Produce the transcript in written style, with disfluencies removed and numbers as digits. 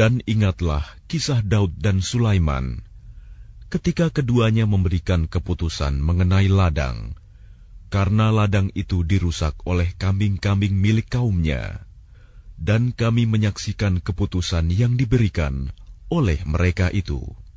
Dan ingatlah kisah Daud dan Sulaiman ketika keduanya memberikan keputusan mengenai ladang, karena ladang itu dirusak oleh kambing-kambing milik kaumnya, dan kami menyaksikan keputusan yang diberikan oleh mereka itu.